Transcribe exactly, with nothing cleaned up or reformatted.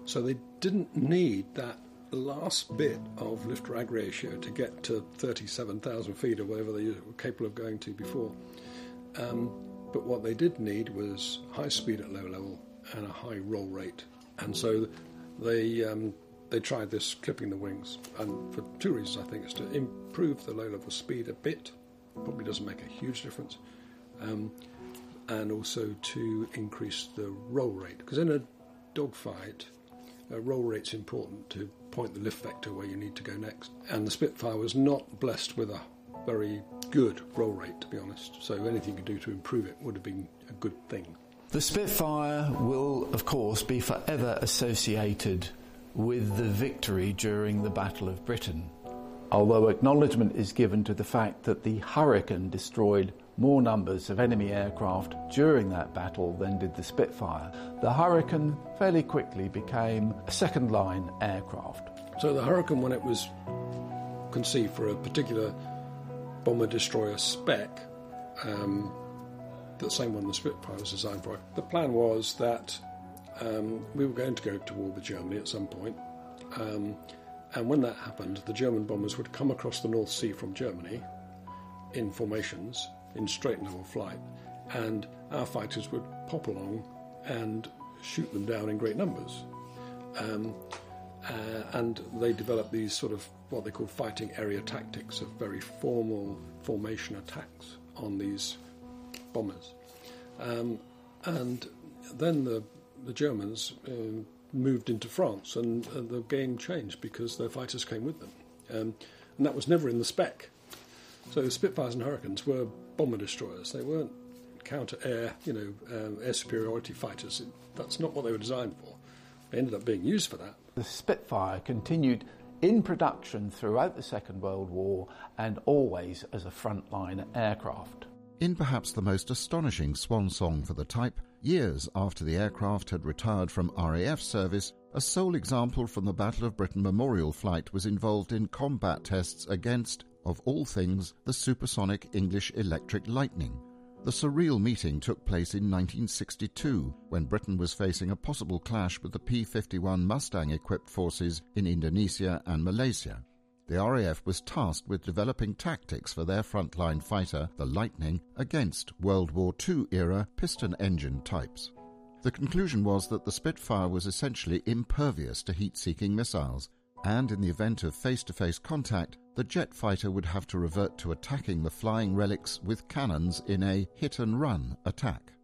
So they didn't need that last bit of lift-drag ratio to get to thirty-seven thousand feet or whatever they were capable of going to before. Um, but what they did need was high speed at low level and a high roll rate. And so they um, they tried this, clipping the wings. And for two reasons, I think. It's to improve the low-level speed a bit. Probably doesn't make a huge difference. Um, and also to increase the roll rate. Because in a dogfight, a roll rate's important to point the lift vector where you need to go next. And the Spitfire was not blessed with a very good roll rate, to be honest. So anything you could do to improve it would have been a good thing. The Spitfire will, of course, be forever associated with the victory during the Battle of Britain, although acknowledgement is given to the fact that the Hurricane destroyed more numbers of enemy aircraft during that battle than did the Spitfire. The Hurricane fairly quickly became a second-line aircraft. So the Hurricane, when it was conceived for a particular bomber-destroyer spec, um, the same one the Spitfire was designed for, the plan was that um, we were going to go to war with Germany at some point. Um, and when that happened, the German bombers would come across the North Sea from Germany in formations, in straight and level flight, and our fighters would pop along and shoot them down in great numbers. Um, uh, and they developed these sort of what they call fighting area tactics, of very formal formation attacks on these bombers. Um, and then the, the Germans uh, moved into France, and, and the game changed because their fighters came with them. Um, and that was never in the spec. So the Spitfires and Hurricanes were bomber destroyers. They weren't counter-air, you know, um, air superiority fighters. It, that's not what they were designed for. They ended up being used for that. The Spitfire continued in production throughout the Second World War and always as a frontline aircraft. In perhaps the most astonishing swan song for the type, years after the aircraft had retired from R A F service, a sole example from the Battle of Britain memorial flight was involved in combat tests against, of all things, the supersonic English Electric Lightning. The surreal meeting took place in nineteen sixty-two, when Britain was facing a possible clash with the P fifty-one Mustang-equipped forces in Indonesia and Malaysia. The R A F was tasked with developing tactics for their frontline fighter, the Lightning, against World War Two-era piston-engine types. The conclusion was that the Spitfire was essentially impervious to heat-seeking missiles, and in the event of face-to-face contact, the jet fighter would have to revert to attacking the flying relics with cannons in a hit-and-run attack.